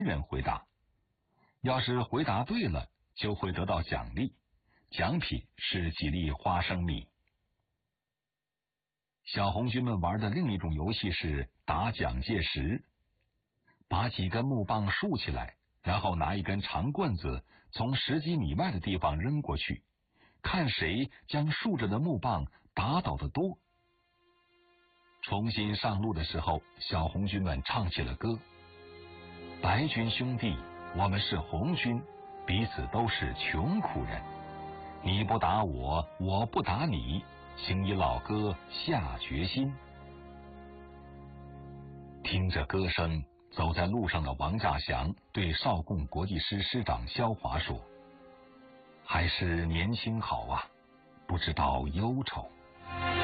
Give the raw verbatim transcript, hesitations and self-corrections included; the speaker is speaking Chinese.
人回答，要是回答对了，就会得到奖励，奖品是几粒花生米。小红军们玩的另一种游戏是打蒋介石，把几根木棒竖起来，然后拿一根长棍子从十几米外的地方扔过去，看谁将竖着的木棒打倒的多。重新上路的时候，小红军们唱起了歌：白军兄弟，我们是红军，彼此都是穷苦人，你不打我，我不打你，请以老歌下决心。听着歌声，走在路上的王稼祥对少共国际师师长萧华说：还是年轻好啊，不知道忧愁。